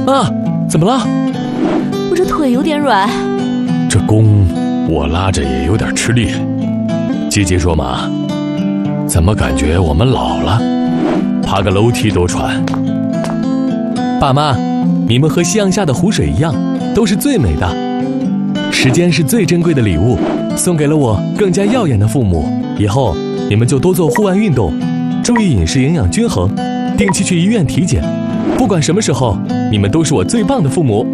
啊，怎么了？ 我这腿有点软。 这弓我拉着也有点吃力。姐姐说嘛，怎么感觉我们老了，爬个楼梯都喘。爸妈，你们和夕阳下的湖水一样，都是最美的。时间是最珍贵的礼物，送给了我更加耀眼的父母。以后你们就多做户外运动，注意饮食营养均衡，定期去医院体检。不管什么时候，你们都是我最棒的父母。